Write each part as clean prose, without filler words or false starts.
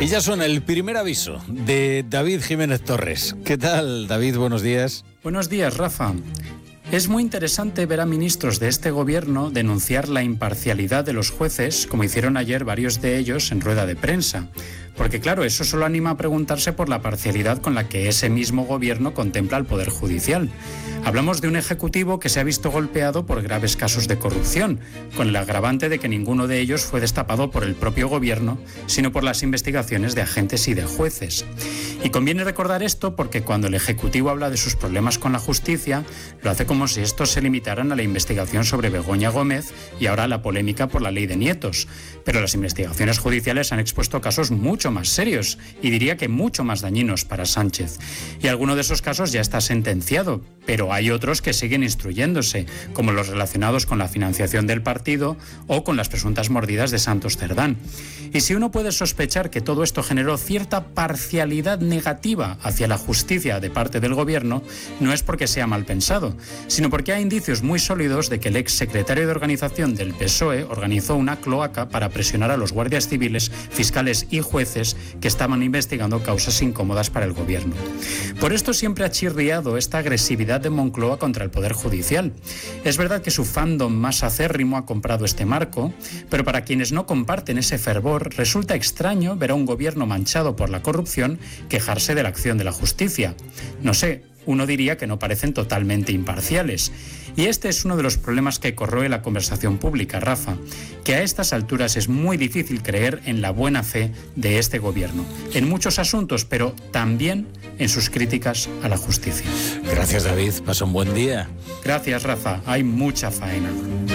Y ya suena el primer aviso de David Jiménez Torres. ¿Qué tal, David? Buenos días. Buenos días, Rafa. Es muy interesante ver a ministros de este gobierno denunciar la imparcialidad de los jueces, como hicieron ayer varios de ellos en rueda de prensa. Porque claro, eso solo anima a preguntarse por la parcialidad con la que ese mismo gobierno contempla al Poder Judicial. Hablamos de un ejecutivo que se ha visto golpeado por graves casos de corrupción, con el agravante de que ninguno de ellos fue destapado por el propio gobierno, sino por las investigaciones de agentes y de jueces. Y conviene recordar esto porque cuando el Ejecutivo habla de sus problemas con la justicia, lo hace como si estos se limitaran a la investigación sobre Begoña Gómez y ahora a la polémica por la ley de nietos. Pero las investigaciones judiciales han expuesto casos mucho más serios y diría que mucho más dañinos para Sánchez. Y alguno de esos casos ya está sentenciado, pero hay otros que siguen instruyéndose, como los relacionados con la financiación del partido o con las presuntas mordidas de Santos Cerdán. Y si uno puede sospechar que todo esto generó cierta parcialidad negativa hacia la justicia de parte del gobierno, no es porque sea mal pensado, sino porque hay indicios muy sólidos de que el ex secretario de organización del PSOE organizó una cloaca para presionar a los guardias civiles, fiscales y jueces que estaban investigando causas incómodas para el gobierno. Por esto siempre ha chirriado esta agresividad de Moncloa contra el Poder Judicial. Es verdad que su fandom más acérrimo ha comprado este marco, pero para quienes no comparten ese fervor, resulta extraño ver a un gobierno manchado por la corrupción quejarse de la acción de la justicia. No sé, uno diría que no parecen totalmente imparciales. Y este es uno de los problemas que corroe la conversación pública, Rafa, que a estas alturas es muy difícil creer en la buena fe de este gobierno, en muchos asuntos, pero también en sus críticas a la justicia. Gracias, David. Pasa un buen día. Gracias, Rafa. Hay mucha faena.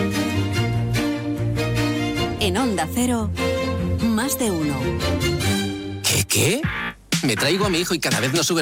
En Onda Cero, más de uno. ¿Qué? Me traigo a mi hijo y cada vez nos sube